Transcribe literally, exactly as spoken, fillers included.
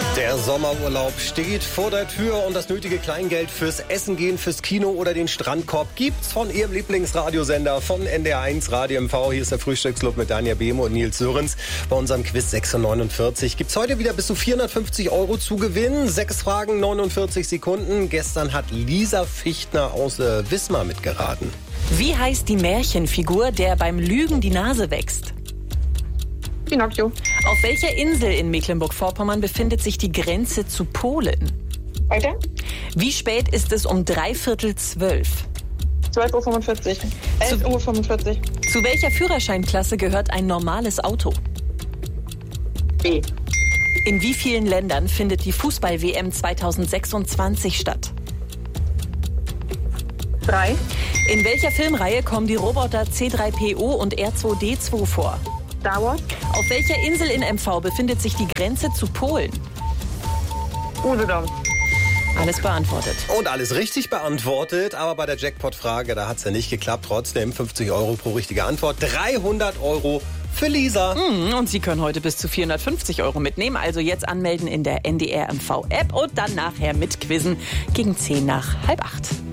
Der Sommerurlaub steht vor der Tür und das nötige Kleingeld fürs Essen gehen, fürs Kino oder den Strandkorb gibt's von Ihrem Lieblingsradiosender, von N D R eins Radio M V. Hier ist der Frühstücksclub mit Danja Behme und Nils Sörens. Bei unserem Quiz sechs Uhr neunundvierzig gibt's heute wieder bis zu vierhundertfünfzig Euro zu gewinnen. Sechs Fragen, neunundvierzig Sekunden. Gestern hat Lisa Fichtner aus äh, Wismar mitgeraten. Wie heißt die Märchenfigur, der beim Lügen die Nase wächst? Pinocchio. Auf welcher Insel in Mecklenburg-Vorpommern befindet sich die Grenze zu Polen? Weiter? Wie spät ist es um dreiviertel zwölf? zwölf Uhr fünfundvierzig. elf Uhr fünfundvierzig. Zu welcher Führerscheinklasse gehört ein normales Auto? B. In wie vielen Ländern findet die Fußball-W M zweitausendsechsundzwanzig statt? drei. In welcher Filmreihe kommen die Roboter C drei P O und R zwei D zwei vor? Star Wars. Auf welcher Insel in M V befindet sich die Grenze zu Polen? Usedom. Alles beantwortet. Und alles richtig beantwortet, aber bei der Jackpot-Frage, da hat's ja nicht geklappt. Trotzdem fünfzig Euro pro richtige Antwort, dreihundert Euro für Lisa. Mm, und Sie können heute bis zu vierhundertfünfzig Euro mitnehmen. Also jetzt anmelden in der N D R M V-App und dann nachher mitquizzen gegen zehn nach halb acht.